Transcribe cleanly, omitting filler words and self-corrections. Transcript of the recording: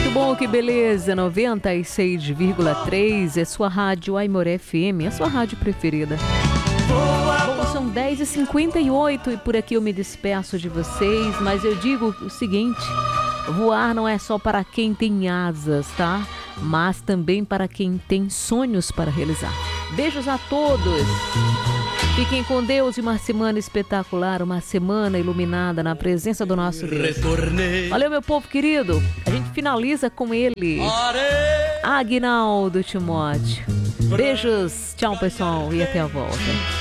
Que bom, que beleza, 96,3 é sua rádio Aimoré FM, a sua rádio preferida. Bom, são 10h58 e por aqui eu me despeço de vocês, mas eu digo o seguinte, voar não é só para quem tem asas, tá? Mas também para quem tem sonhos para realizar. Beijos a todos! Fiquem com Deus e uma semana espetacular, uma semana iluminada na presença do nosso Deus. Valeu, meu povo querido. A gente finaliza com ele, Aguinaldo Timóteo. Beijos, tchau pessoal e até a volta.